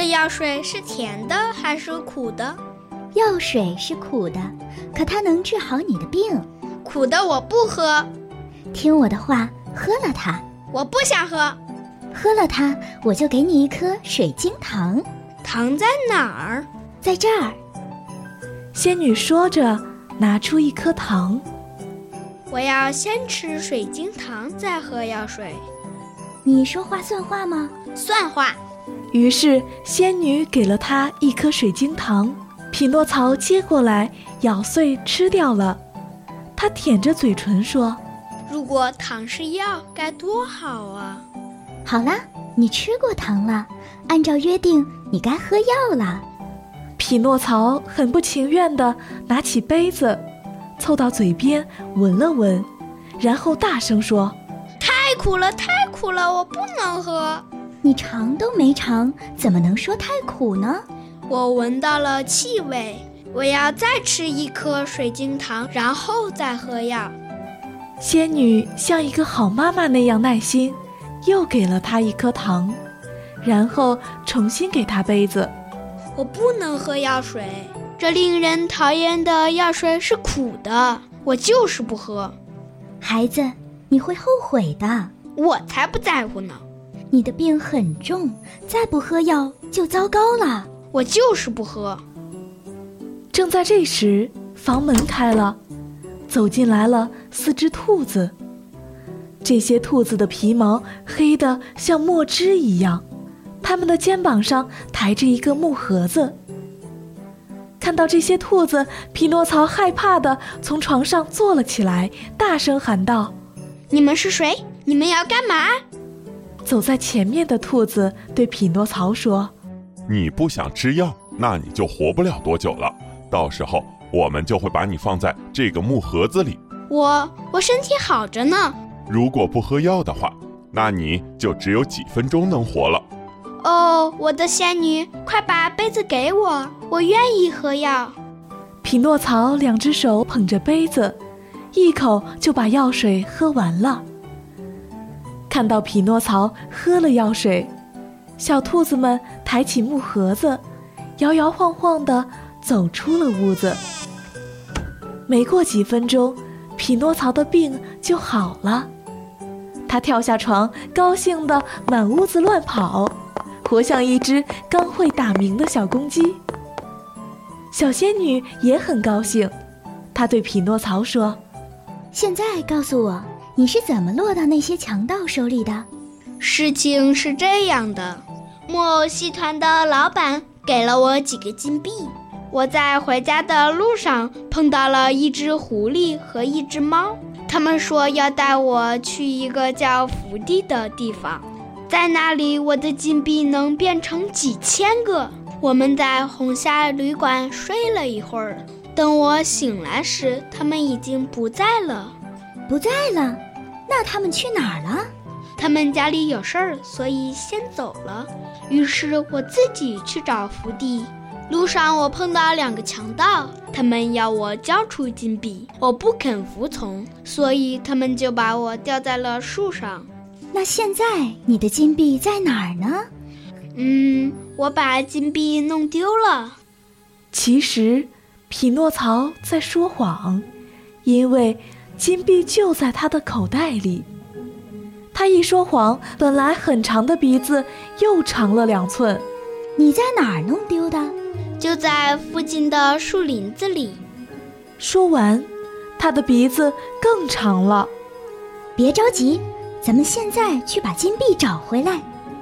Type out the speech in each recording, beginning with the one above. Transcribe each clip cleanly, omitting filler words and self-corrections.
这药水是甜的还是苦的？ 药水是苦的，可它能治好你的病。 苦的我不喝。 听我的话，喝了它。 我不想喝。 喝了它，我就给你一颗水晶糖。 糖在哪儿？ 在这儿。 仙女说着，拿出一颗糖。 我要先吃水晶糖，再喝药水。 你说话算话吗？ 算话。 于是仙女给了他一颗水晶糖，匹诺曹接过来，咬碎吃掉了。他舔着嘴唇说： 如果糖是药，该多好啊！ 好了，你吃过糖了，按照约定，你该喝药了。 匹诺曹很不情愿地拿起杯子，凑到嘴边闻了闻，然后大声说： 太苦了，太苦了，我不能喝。 你尝都没尝，怎么能说太苦呢？ 我闻到了气味，我要再吃一颗水晶糖，然后再喝药。 仙女像一个好妈妈那样耐心，又给了他一颗糖，然后重新给他杯子。 我不能喝药水，这令人讨厌的药水是苦的，我就是不喝。 孩子，你会后悔的。 我才不在乎呢。 你的病很重，再不喝药就糟糕了。 我就是不喝。 正在这时，房门开了，走进来了4只兔子。这些兔子的皮毛黑得像墨汁一样，它们的肩膀上抬着一个木盒子。看到这些兔子，匹诺曹害怕地从床上坐了起来，大声喊道： 你们是谁？你们要干嘛？ 走在前面的兔子对匹诺曹说： 你不想吃药，那你就活不了多久了，到时候我们就会把你放在这个木盒子里。 我身体好着呢。 如果不喝药的话，那你就只有几分钟能活了。 哦，我的仙女，快把杯子给我，我愿意喝药。 匹诺曹2只手捧着杯子，一口就把药水喝完了。看到匹诺曹喝了药水，小兔子们抬起木盒子，摇摇晃晃地走出了屋子。没过几分钟，匹诺曹的病就好了。他跳下床，高兴地满屋子乱跑，活像一只刚会打鸣的小公鸡。小仙女也很高兴，她对匹诺曹说： 现在告诉我，你是怎么落到那些强盗手里的？ 事情是这样的，木偶戏团的老板给了我几个金币，我在回家的路上碰到了一只狐狸和一只猫，他们说要带我去一个叫福地的地方，在那里我的金币能变成几千个。我们在红霞旅馆睡了一会儿，等我醒来时，他们已经不在了。 不在了？那他们去哪儿了？ 他们家里有事儿，所以先走了。于是我自己去找福地。路上我碰到2个强盗，他们要我交出金币，我不肯服从，所以他们就把我吊在了树上。 那现在你的金币在哪儿呢？ 我把金币弄丢了。 其实匹诺曹在说谎，因为金币就在他的口袋里。他一说谎，本来很长的鼻子又长了2寸。 你在哪儿弄丢的？ 就在附近的树林子里。 说完，他的鼻子更长了。 别着急，咱们现在去把金币找回来。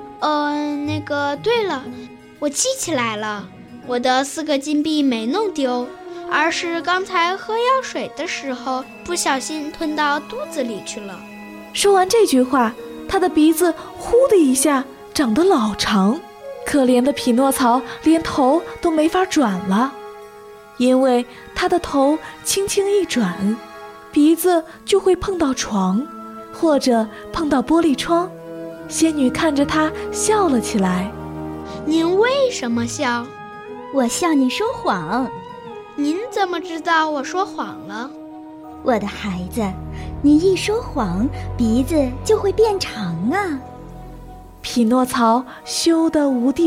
对了，我记起来了，我的4个金币没弄丢，而是刚才喝药水的时候不小心吞到肚子里去了。 说完这句话，他的鼻子呼的一下长得老长，可怜的匹诺曹连头都没法转了，因为他的头轻轻一转，鼻子就会碰到床，或者碰到玻璃窗。仙女看着他笑了起来。 您为什么笑？ 我笑你说谎。 您怎么知道我说谎了？ 我的孩子，你一说谎，鼻子就会变长啊。 匹诺曹羞得无地